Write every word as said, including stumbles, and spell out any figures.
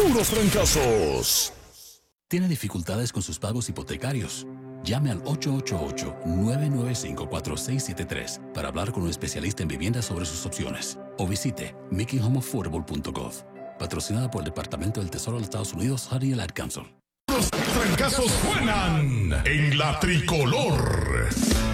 puros trancazos. ¿Tiene dificultades con sus pagos hipotecarios? Llame al ocho ocho ocho, nueve nueve cinco, cuatro seis siete tres para hablar con un especialista en vivienda sobre sus opciones. O visite making home affordable punto gov. Patrocinada por el Departamento del Tesoro de los Estados Unidos, Honey and Ad Council. Los trancazos suenan en la tricolor.